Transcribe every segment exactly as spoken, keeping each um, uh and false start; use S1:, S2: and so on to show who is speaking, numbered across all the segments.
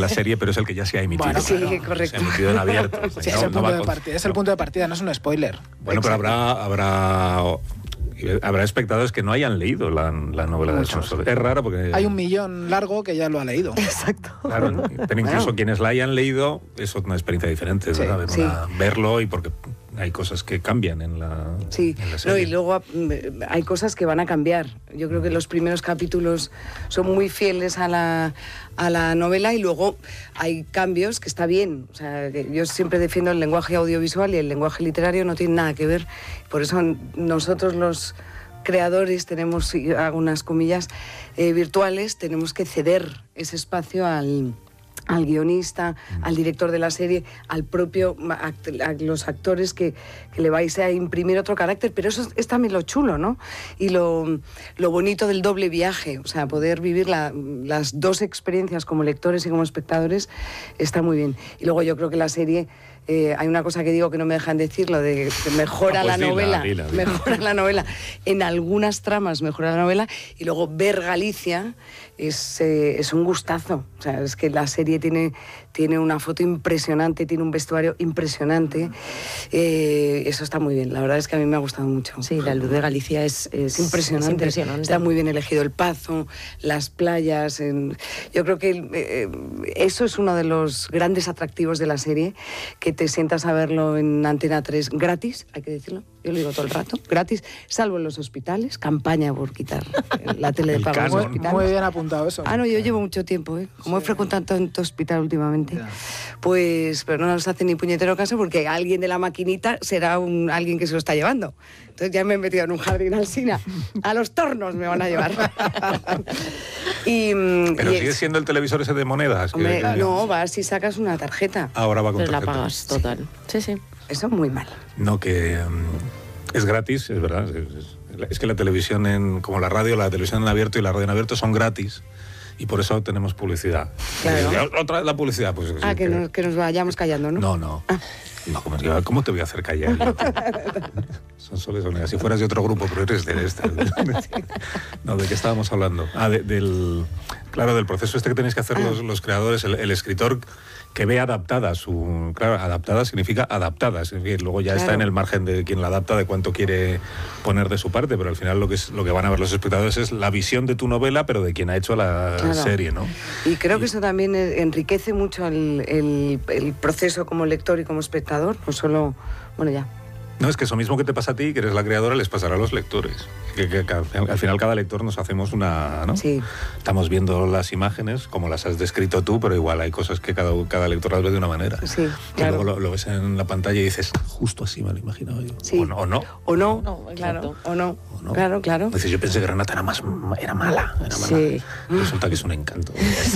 S1: la serie, pero es el que ya se ha emitido.
S2: Bueno,
S1: claro.
S2: sí, correcto.
S1: Se ha emitido en abierto.
S2: Sí,
S1: no,
S2: es, el
S1: no
S2: punto
S1: va
S2: de
S1: con-
S2: partida, es el
S1: no.
S2: punto de partida, no es un spoiler.
S1: Bueno, pero habrá, habrá, habrá espectadores que no hayan leído la, la novela de
S2: Muchos.
S1: Alfonso. Es raro porque...
S2: Hay un millón largo que ya lo ha leído.
S3: Exacto.
S1: Claro, pero incluso
S3: Bueno.
S1: quienes la hayan leído es una experiencia diferente,
S2: Sí,
S1: ¿verdad? Ver
S3: sí.
S1: una- verlo y porque hay cosas que cambian en la,
S3: Sí,
S1: en la
S3: no,
S1: serie.
S3: y luego mm, hay cosas que van a cambiar. Yo creo que los primeros capítulos son muy fieles a la, a la novela y luego hay cambios que está bien. O sea, que yo siempre defiendo el lenguaje audiovisual y el lenguaje literario no tiene nada que ver. Por eso nosotros los creadores tenemos, y hago unas comillas, eh, virtuales, tenemos que ceder ese espacio al... al guionista, al director de la serie, al propio, act- a los actores que, que le vais a imprimir otro carácter, pero eso es, es también lo chulo, ¿no? Y lo, lo bonito del doble viaje, o sea, poder vivir la- las dos experiencias como lectores y como espectadores está muy bien. Y luego yo creo que la serie, eh, hay una cosa que digo que no me dejan decir, lo de que mejora
S1: Ah, pues
S3: la
S1: dila,
S3: novela,
S1: dila, dila.
S3: mejora la novela, en algunas tramas mejora la novela, y luego ver Galicia es, eh, es un gustazo. O sea, es que la serie tiene, tiene una foto impresionante, tiene un vestuario impresionante. Eh, eso está muy bien. La verdad es que a mí me ha gustado mucho.
S4: Sí, la luz de Galicia es, es,
S3: Es impresionante.
S4: es impresionante.
S3: Está muy bien elegido el Pazo, las playas. En... Yo creo que eh, eso es uno de los grandes atractivos de la serie, que te sientas a verlo en Antena tres gratis, hay que decirlo. Yo lo digo todo el rato, gratis, salvo en los hospitales, campaña por quitar la tele de
S1: El
S3: pago en los
S1: canon.
S3: hospitales.
S2: Muy bien apuntado eso.
S3: Ah, no, yo llevo mucho tiempo, ¿eh? Como he frecuentado tanto hospital últimamente,
S2: Ya.
S3: pues, pero no nos hace ni puñetero caso porque alguien de la maquinita será un, alguien que se lo está llevando. Entonces ya me he metido en un jardín alsina. A los tornos me van a llevar. y, mm,
S1: Pero
S3: y
S1: sigue
S3: es-
S1: siendo el televisor ese de monedas. que-
S3: hombre,
S1: que-
S3: no, vas si sacas una tarjeta.
S1: Ahora va con
S4: Pero la
S1: tarjeta.
S4: pagas, total. Sí, sí.
S3: Eso es muy mal.
S1: No, que mm, es gratis, es verdad. Es, es- es que la televisión, en, como la radio, la televisión en abierto y la radio en abierto son gratis. Y por eso tenemos publicidad.
S3: Claro.
S1: Y otra vez la publicidad, pues...
S3: Ah,
S1: sí,
S3: que nos, que nos vayamos callando, ¿no?
S1: No, no. No, ¿cómo, es que- ¿cómo te voy a hacer callar yo? Son soles sonegas. Si fueras de otro grupo, pero eres de este. No, ¿de qué estábamos hablando? Ah, de- del... Claro, del proceso este que tenéis que hacer los, los creadores, el, el escritor que ve adaptada su... Claro, adaptada significa adaptada. Es decir, luego ya está
S3: Claro.
S1: en el margen de quien la adapta, de cuánto quiere poner de su parte, pero al final lo que, es, lo que van a ver los espectadores es la visión de tu novela, pero de quien ha hecho la
S3: Claro.
S1: serie, ¿no?
S3: Y creo que eso también eh, enriquece mucho el, el- el proceso como lector y como espectador, no solo, bueno, ya.
S1: No, es que eso mismo que te pasa a ti, que eres la creadora, les pasará a los lectores. Que, que- que al, final, al final cada lector nos hacemos una... ¿no?
S3: Sí.
S1: Estamos viendo las imágenes como las has descrito tú, pero igual hay cosas que cada, cada lector las ve de una manera.
S3: Sí,
S1: Que
S3: claro.
S1: luego lo, lo ves en la pantalla y dices, justo así me lo imaginaba yo.
S3: Sí.
S1: O no. O no.
S3: O no,
S4: No,
S3: claro,
S4: exacto.
S3: o no,
S1: O no.
S3: claro, claro.
S1: Dices, yo pensé que Renata era, más, era mala. Era mala.
S3: Sí.
S1: Resulta que es un encanto.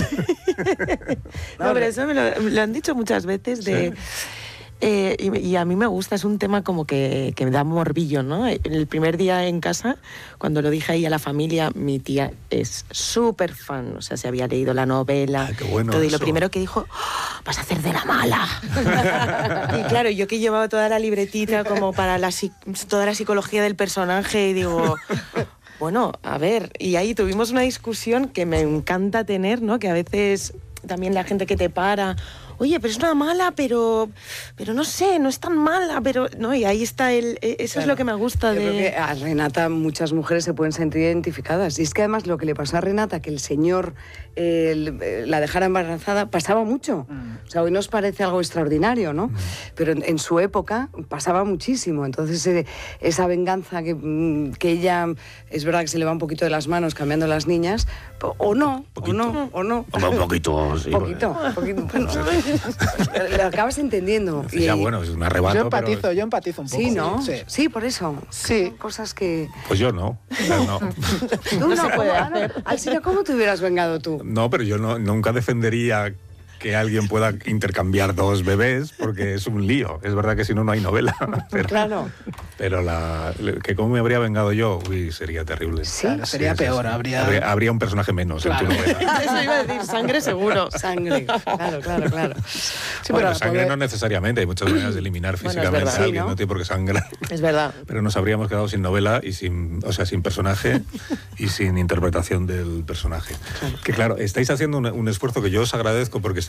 S4: No, pero eso me lo, me lo han dicho muchas veces de...
S1: Sí.
S4: eh, y, y a mí me gusta, es un tema como que, que me da morbillo, ¿no? El primer día en casa, cuando lo dije ahí a la familia, mi tía es súper fan, o sea, se había leído la novela.
S1: Ah, qué bueno
S4: todo, y lo
S1: eso.
S4: primero que dijo, "Oh, vas a hacer de la mala". Y claro, yo que llevaba toda la libretita como para la, psi- toda la psicología del personaje y digo... Bueno, a ver, y ahí tuvimos una discusión que me encanta tener, ¿no? Que a veces también la gente que te para, oye, pero es una mala, pero, pero no sé, no es tan mala, pero... No, y ahí está el... Eso es
S3: Claro.
S4: lo que me gusta
S3: Yo
S4: de...
S3: creo que a Renata muchas mujeres se pueden sentir identificadas. Y es que además lo que le pasó a Renata, que el señor eh, el- la dejara embarazada, pasaba mucho. O sea, hoy nos parece algo extraordinario, ¿no? Pero en, en su época pasaba muchísimo. Entonces, eh, esa venganza que, mm, que ella, es verdad que se le va un poquito de las manos cambiando las niñas, po- o no,
S1: Poquito.
S3: o no, o no.
S1: Hombre, un poquito, sí.
S3: Poquito, poquito. Bueno, lo acabas entendiendo.
S1: Sí, ya, bueno, es un arrebato,
S2: Yo empatizo,
S1: pero-
S2: yo empatizo un poco.
S3: Sí, ¿no?
S2: Sí.
S3: Sí, por eso.
S2: Sí.
S3: Son cosas que...
S1: Pues yo no. O sea, no.
S3: Tú no,
S4: se puede
S3: ¿cómo? Ah, no.
S4: hacer.
S3: Alsina, ¿cómo te hubieras vengado tú?
S1: No, pero yo no, nunca defendería que alguien pueda intercambiar dos bebés, porque es un lío. Es verdad que si no, no hay novela. Pero,
S3: Claro.
S1: pero la, que cómo me habría vengado yo, uy, sería terrible.
S3: Sí.
S2: Claro, sería peor, habría-
S1: habría... habría un personaje menos
S2: Claro.
S1: en tu novela.
S4: Eso iba a decir, sangre seguro.
S3: Sangre. Claro, claro, claro.
S2: Sí,
S1: Bueno,
S2: pero
S1: sangre
S2: poder-
S1: no necesariamente, hay muchas maneras de eliminar
S4: Bueno, es
S1: físicamente
S4: verdad,
S1: a
S3: sí,
S1: alguien,
S3: ¿no?
S1: no tiene por qué sangrar.
S4: Es verdad.
S1: Pero nos habríamos quedado sin novela y sin, o sea, sin personaje y sin interpretación del personaje. Que claro, estáis haciendo un, un esfuerzo que yo os agradezco porque